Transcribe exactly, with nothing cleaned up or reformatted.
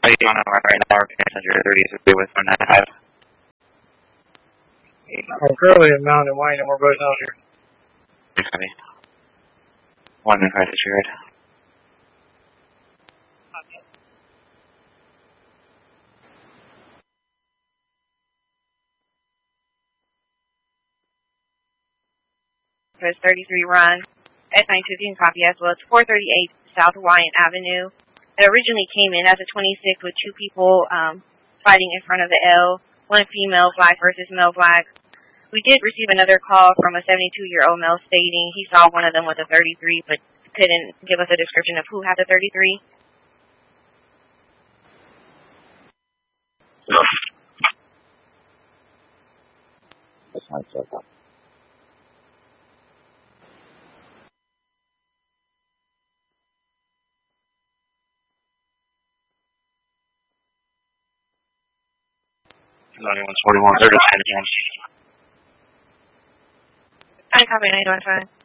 Are you on right now? Or passenger thirty-three with one ninety-five. I'm currently in Mountain Wayne and we're both out here. Copy. one ninety-five secured. Press thirty-three run. S nine two, you can copy as well. It's four thirty-eight South Hawaiian Avenue. It originally came in as a twenty-six with two people um, fighting in front of the L, one female flag versus male flag. We did receive another call from a seventy-two-year-old male stating he saw one of them with a thirty-three, but couldn't give us a description of who had the thirty-three. That's my job. ninety-one forty-one, they're just heading in. I copy, nine one five.